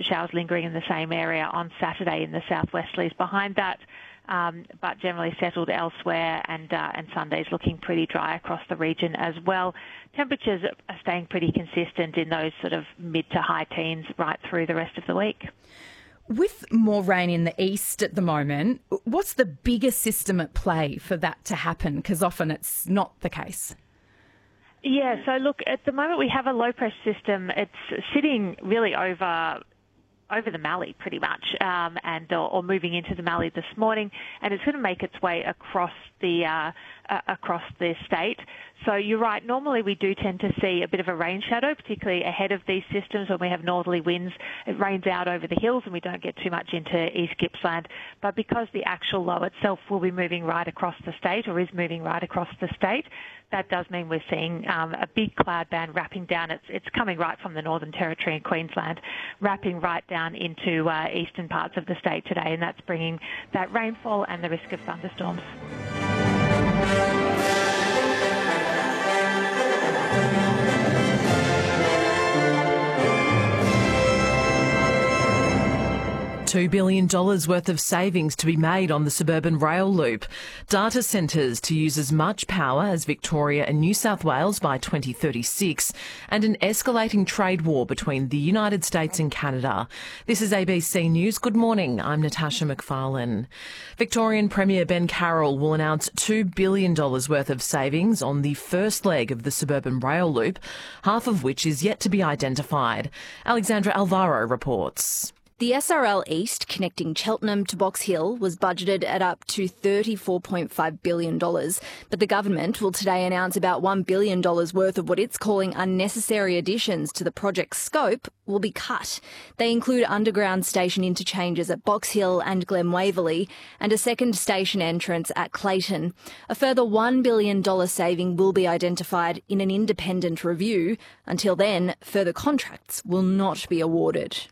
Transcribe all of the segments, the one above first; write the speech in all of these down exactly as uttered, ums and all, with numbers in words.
showers lingering in the same area on Saturday in the southwesterlies behind that. Um, but generally settled elsewhere, and uh, and Sunday's looking pretty dry across the region as well. Temperatures are staying pretty consistent in those sort of mid to high teens right through the rest of the week. With more rain in the east at the moment, what's the biggest system at play for that to happen? Because often it's not the case. Yeah, so look, at the moment we have a low pressure system. It's sitting really over over the Mallee pretty much, um, and or, or moving into the Mallee this morning, and it's going to make its way across the uh, uh, across the state. So you're right, normally we do tend to see a bit of a rain shadow, particularly ahead of these systems when we have northerly winds. It rains out over the hills and we don't get too much into East Gippsland. But because the actual low itself will be moving right across the state, or is moving right across the state, that does mean we're seeing um, a big cloud band wrapping down. It's, it's coming right from the Northern Territory and Queensland, wrapping right down into uh, eastern parts of the state today, and that's bringing that rainfall and the risk of thunderstorms. two billion dollars worth of savings to be made on the suburban rail loop, data centres to use as much power as Victoria and New South Wales by twenty thirty-six, and an escalating trade war between the United States and Canada. This is A B C News. Good morning. I'm Natasha McFarlane. Victorian Premier Ben Carroll will announce two billion dollars worth of savings on the first leg of the suburban rail loop, half of which is yet to be identified. Alexandra Alvaro reports. The S R L East, connecting Cheltenham to Box Hill, was budgeted at up to thirty-four point five billion dollars, but the government will today announce about one billion dollars worth of what it's calling unnecessary additions to the project's scope will be cut. They include underground station interchanges at Box Hill and Glen Waverley and a second station entrance at Clayton. A further one billion dollars saving will be identified in an independent review. Until then, further contracts will not be awarded.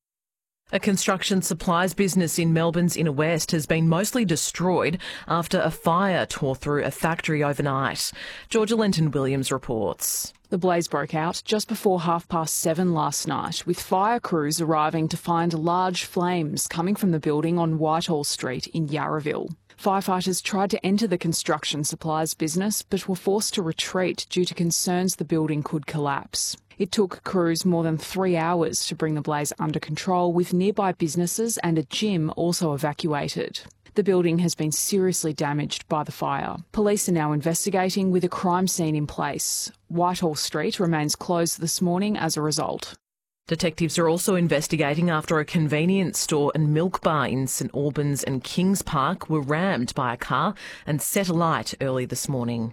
A construction supplies business in Melbourne's inner west has been mostly destroyed after a fire tore through a factory overnight. Georgia Lenton-Williams reports. The blaze broke out just before half past seven last night, with fire crews arriving to find large flames coming from the building on Whitehall Street in Yarraville. Firefighters tried to enter the construction supplies business but were forced to retreat due to concerns the building could collapse. It took crews more than three hours to bring the blaze under control, with nearby businesses and a gym also evacuated. The building has been seriously damaged by the fire. Police are now investigating with a crime scene in place. Whitehall Street remains closed this morning as a result. Detectives are also investigating after a convenience store and milk bar in St Albans and Kings Park were rammed by a car and set alight early this morning.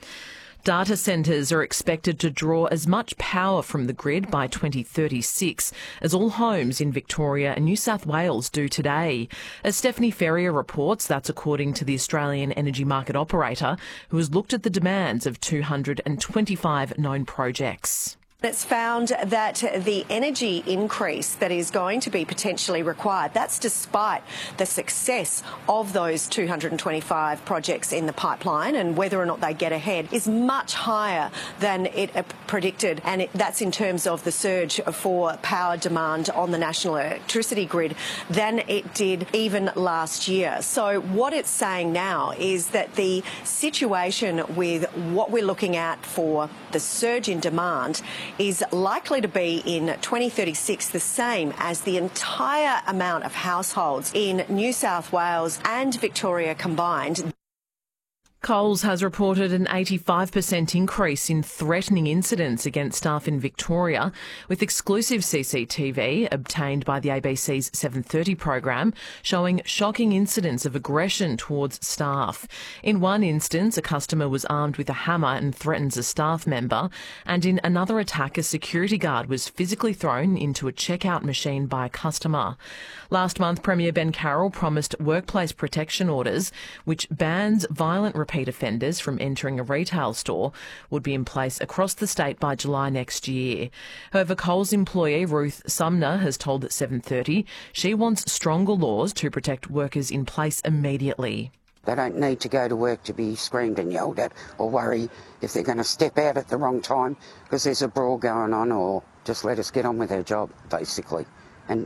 Data centres are expected to draw as much power from the grid by twenty thirty-six as all homes in Victoria and New South Wales do today. As Stephanie Ferrier reports, that's according to the Australian Energy Market Operator, who has looked at the demands of two hundred twenty-five known projects. It's found that the energy increase that is going to be potentially required, that's despite the success of those two hundred twenty-five projects in the pipeline, and whether or not they get ahead is much higher than it predicted, and it, that's in terms of the surge for power demand on the national electricity grid than it did even last year. So what it's saying now is that the situation with what we're looking at for the surge in demand is likely to be in twenty thirty-six the same as the entire amount of households in New South Wales and Victoria combined. Coles has reported an eighty-five percent increase in threatening incidents against staff in Victoria, with exclusive C C T V obtained by the A B C's seven thirty program showing shocking incidents of aggression towards staff. In one instance, a customer was armed with a hammer and threatens a staff member, and in another attack, a security guard was physically thrown into a checkout machine by a customer. Last month, Premier Ben Carroll promised workplace protection orders, which bans violent repeat offenders from entering a retail store, would be in place across the state by July next year. However, Coles employee Ruth Sumner has told seven thirty she wants stronger laws to protect workers in place immediately. They don't need to go to work to be screamed and yelled at or worry if they're going to step out at the wrong time because there's a brawl going on, or just let us get on with our job, basically.